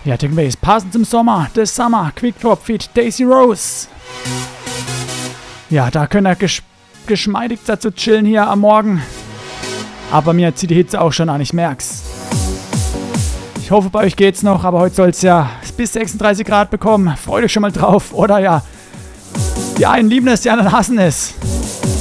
Ja, Tech Base, passend zum Sommer, The Summer, Quick Drop Feed, Daisy Rose. Ja, da könnt ihr geschmeidig dazu chillen hier am Morgen. Aber mir zieht die Hitze auch schon an, ich merk's. Ich hoffe, bei euch geht's noch, aber heute soll's ja bis 36 Grad bekommen. Freut euch schon mal drauf, oder ja? Die einen lieben es, die anderen hassen es.